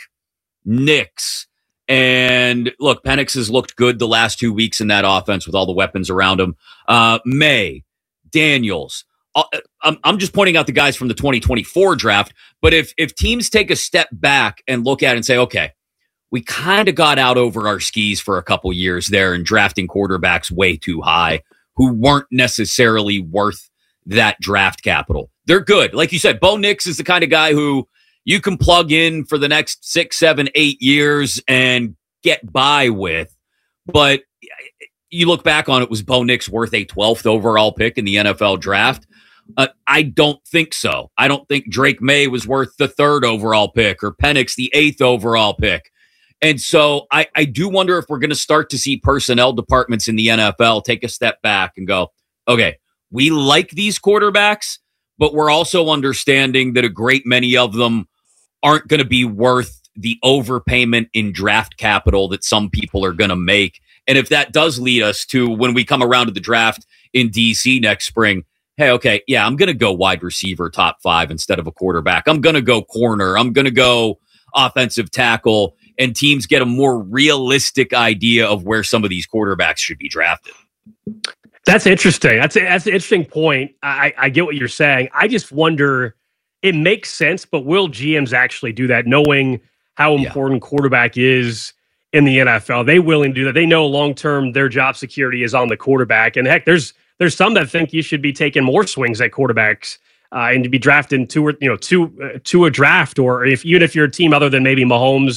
Nix and look, Penix has looked good the last two weeks in that offense with all the weapons around him. Uh, May, Daniels. I'm, I'm just pointing out the guys from the twenty twenty-four draft. But if, if teams take a step back and look at it and say, okay, we kind of got out over our skis for a couple years there and drafting quarterbacks way too high who weren't necessarily worth that draft capital. They're good. Like you said, Bo Nix is the kind of guy who you can plug in for the next six, seven, eight years and get by with. But you look back on it, was Bo Nix worth a twelfth overall pick in the N F L draft? Uh, I don't think so. I don't think Drake May was worth the third overall pick or Penix the eighth overall pick. And so I, I do wonder if we're going to start to see personnel departments in the N F L take a step back and go, okay, we like these quarterbacks, but we're also understanding that a great many of them aren't going to be worth the overpayment in draft capital that some people are going to make. And if that does lead us to when we come around to the draft in D C next spring, hey, okay, yeah, I'm going to go wide receiver top five instead of a quarterback. I'm going to go corner. I'm going to go offensive tackle. And teams get a more realistic idea of where some of these quarterbacks should be drafted. That's interesting. That's, a, that's an interesting point. I, I get what you're saying. I just wonder, it makes sense, but will G Ms actually do that, knowing how important yeah. quarterback is in the N F L? Are they willing to do that? They know long-term their job security is on the quarterback. And heck, there's there's some that think you should be taking more swings at quarterbacks uh, and to be drafting two or, you know, two, uh, to a draft, or if even if you're a team other than maybe Mahomes,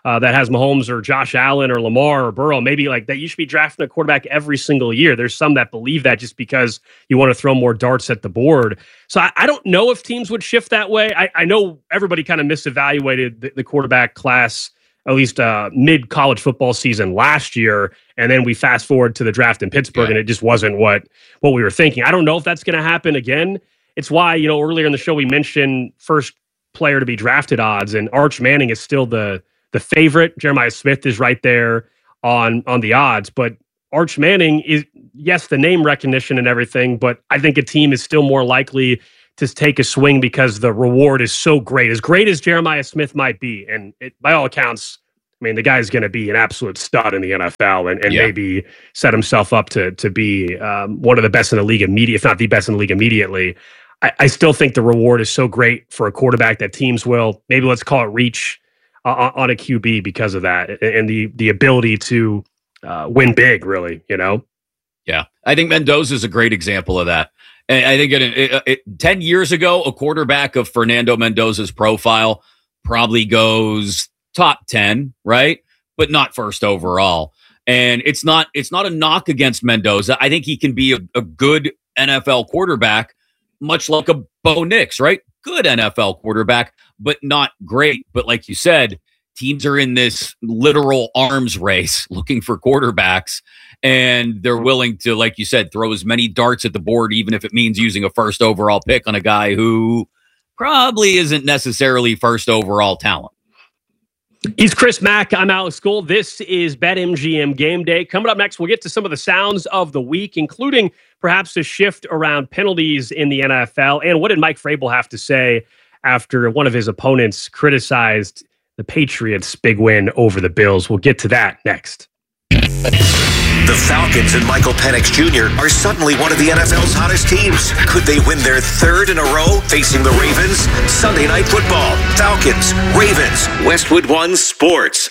uh, that has Mahomes or Josh Allen or Lamar or Burrow, maybe like that you should be drafting a quarterback every single year. There's some that believe that just because you want to throw more darts at the board. So I, I don't know if teams would shift that way. I, I know everybody kind of misevaluated the, the quarterback class, at least uh, mid college football season last year. And then we fast forward to the draft in Pittsburgh, yeah. and it just wasn't what, what we were thinking. I don't know if that's going to happen again. It's why, you know, earlier in the show, we mentioned first player to be drafted odds, and Arch Manning is still the the favorite. Jeremiah Smith is right there on, on the odds, but Arch Manning is, yes, the name recognition and everything, but I think a team is still more likely to take a swing because the reward is so great. As great as Jeremiah Smith might be, and it, by all accounts, I mean, the guy's going to be an absolute stud in the N F L and, and yeah. maybe set himself up to to be um, one of the best in the league immediately, if not the best in the league immediately. I, I still think the reward is so great for a quarterback that teams will, maybe let's call it reach uh, on a Q B because of that, and the the ability to uh, win big, really, you know? Yeah, I think Mendoza is a great example of that. And I think it, it, it, ten years ago, a quarterback of Fernando Mendoza's profile probably goes top ten, right? But not first overall. And it's not it's not a knock against Mendoza. I think he can be a, a good N F L quarterback, much like a Bo Nix, right? Good N F L quarterback, but not great. But like you said, teams are in this literal arms race looking for quarterbacks, and they're willing to, like you said, throw as many darts at the board, even if it means using a first overall pick on a guy who probably isn't necessarily first overall talent. He's Chris Mack. I'm Alex Gold. This is BetMGM Game Day. Coming up next, we'll get to some of the sounds of the week, including perhaps a shift around penalties in the N F L. And what did Mike Vrabel have to say after one of his opponents criticized the Patriots' big win over the Bills? We'll get to that next. The Falcons and Michael Penix Junior are suddenly one of the N F L's hottest teams. Could they win their third in a row facing the Ravens? Sunday Night Football. Falcons, Ravens, Westwood One Sports.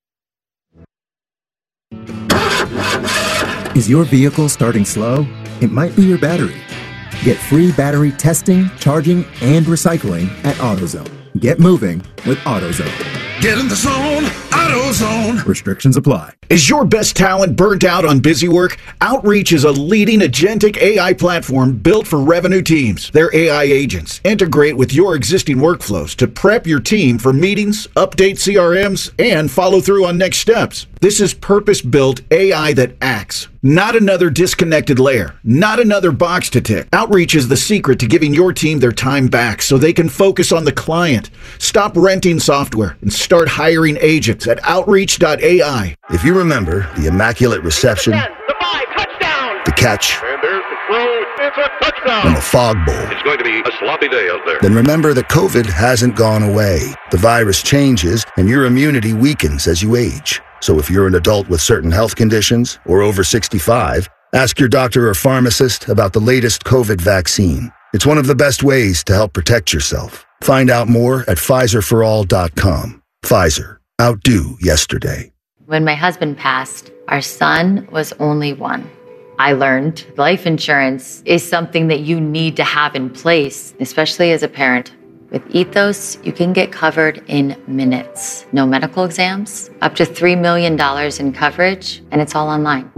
Is your vehicle starting slow? It might be your battery. Get free battery testing, charging, and recycling at AutoZone. Get moving with AutoZone. Get in the zone, AutoZone. Restrictions apply. Is your best talent burnt out on busy work? Outreach is a leading agentic A I platform built for revenue teams. Their A I agents integrate with your existing workflows to prep your team for meetings, update C R Ms, and follow through on next steps. This is purpose-built A I that acts. Not another disconnected layer. Not another box to tick. Outreach is the secret to giving your team their time back so they can focus on the client. Stop renting software and start hiring agents at outreach dot A I. If you remember the immaculate reception, the five, touchdown, the catch, and there's the throw, it's a touchdown, and the fog bowl, it's going to be a sloppy day out there. Then remember that COVID hasn't gone away. The virus changes and your immunity weakens as you age. So if you're an adult with certain health conditions or over sixty-five, ask your doctor or pharmacist about the latest COVID vaccine. It's one of the best ways to help protect yourself. Find out more at Pfizer for all dot com. Pfizer. Outdo yesterday. When my husband passed, our son was only one. I learned life insurance is something that you need to have in place, especially as a parent. With Ethos, you can get covered in minutes. No medical exams, up to three million dollars in coverage, and it's all online.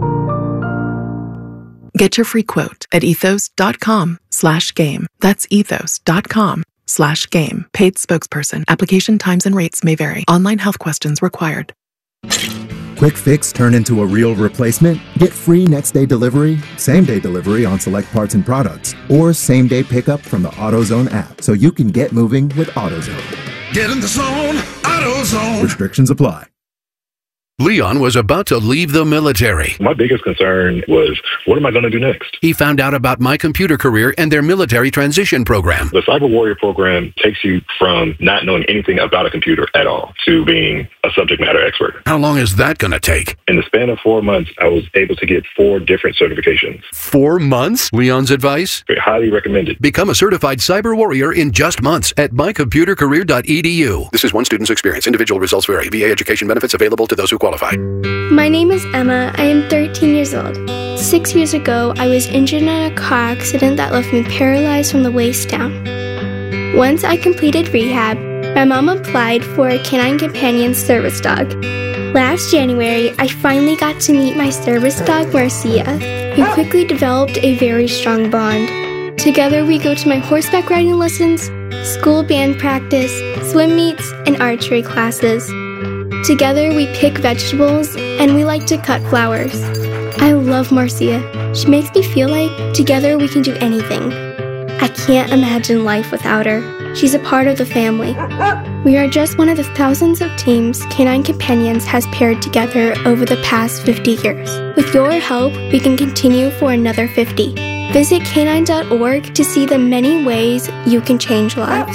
Get your free quote at ethos.com slash game. That's ethos.com slash game. Paid spokesperson. Application times and rates may vary. Online health questions required. Quick fix turn into a real replacement? Get free next day delivery, same day delivery on select parts and products, or same day pickup from the AutoZone app so you can get moving with AutoZone. Get in the zone, AutoZone. Restrictions apply. Leon was about to leave the military. My biggest concern was, what am I going to do next? He found out about My Computer Career and their military transition program. The Cyber Warrior program takes you from not knowing anything about a computer at all to being a subject matter expert. How long is that going to take? In the span of four months, I was able to get four different certifications. Four months? Leon's advice? Very highly recommended. Become a certified cyber warrior in just months at my computer career dot e d u. This is one student's experience. Individual results vary. V A education benefits available to those who qualify. My name is Emma. I am thirteen years old. Six years ago, I was injured in a car accident that left me paralyzed from the waist down. Once I completed rehab, My mom applied for a Canine Companion service dog. Last January, I finally got to meet my service dog, Marcia. We quickly developed a very strong bond. Together, we go to my horseback riding lessons, school band practice, swim meets, and archery classes. Together, we pick vegetables, and we like to cut flowers. I love Marcia. She makes me feel like together we can do anything. I can't imagine life without her. She's a part of the family. We are just one of the thousands of teams Canine Companions has paired together over the past fifty years. With your help, we can continue for another fifty. Visit canine dot org to see the many ways you can change lives.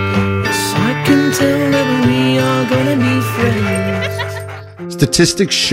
I can tell that we are gonna be friends. Statistics show